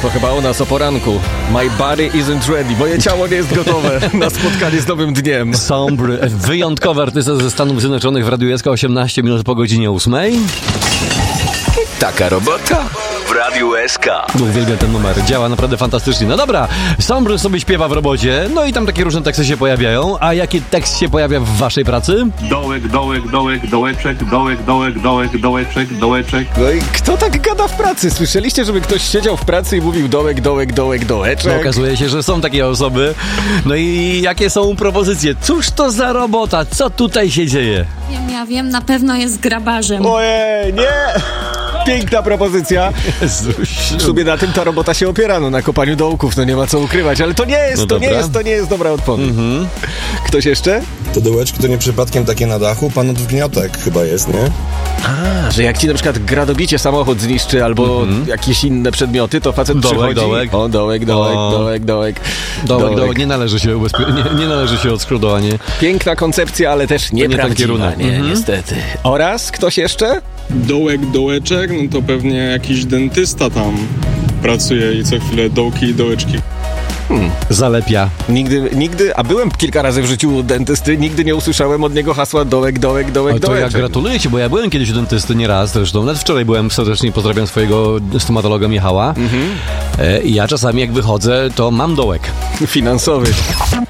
To chyba o nas o poranku. My body isn't ready. Moje ciało nie jest gotowe na spotkanie z nowym dniem. Sombry, wyjątkowy artysta ze Stanów Zjednoczonych w Radiu SK, 18 minut po godzinie 8. Taka robota w Radiu SK. Uwielbiam ten numer, działa naprawdę fantastycznie. No dobra, Sombry sobie śpiewa w robocie, no i tam takie różne teksty się pojawiają. A jaki tekst się pojawia w waszej pracy? Dołek, dołek, dołek, dołeczek, dołek, dołek, dołek, dołeczek, dołeczek. No i kto tak gada w pracy? Słyszeliście, żeby ktoś siedział w pracy i mówił dołek, dołek, dołek, dołeczek? No, okazuje się, że są takie osoby. No i jakie są propozycje? Cóż to za robota? Co tutaj się dzieje? Ja wiem, na pewno jest grabarzem. Ojej, nie! Piękna propozycja. W sumie na tym ta robota się opiera, no na kopaniu dołków, no nie ma co ukrywać, ale to nie jest, No to nie jest dobra odpowiedź. Ktoś jeszcze? Te dołeczki to nie przypadkiem takie na dachu? Pan od wniotek chyba jest, nie? A, że jak ci na przykład gradobicie samochód zniszczy albo jakieś inne przedmioty, to facet Dołek, przychodzi. dołek. O, dołek, dołek. Nie należy się nie należy się odszkodowanie. Piękna koncepcja, ale też nie ten nieprawdziwa. kierunek. Nie, niestety. Oraz ktoś jeszcze? Dołek, dołeczek, no to pewnie jakiś dentysta tam pracuje i co chwilę dołki i dołeczki. Zalepia. Nigdy, a byłem kilka razy w życiu u dentysty, nigdy nie usłyszałem od niego hasła dołek, dołek, dołek, Ale to dołeczek. ja gratuluję ci, bo ja byłem kiedyś u dentysty nieraz zresztą. Nawet wczoraj byłem serdecznie, pozdrawiam swojego stomatologa Michała. I ja czasami jak wychodzę, to mam dołek. Finansowy.